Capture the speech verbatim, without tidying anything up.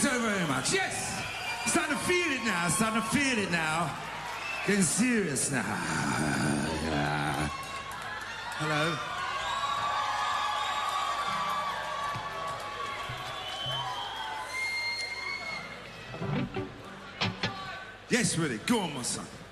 so very much. Yes! Starting to feel it now, starting to feel it now. Getting serious now. Yeah. Hello. Yes, Willie, go on, my son.